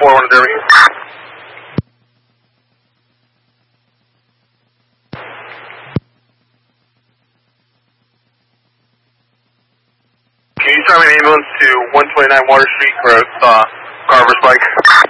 Can you send me an ambulance to 129 Water Street for Carver's bike?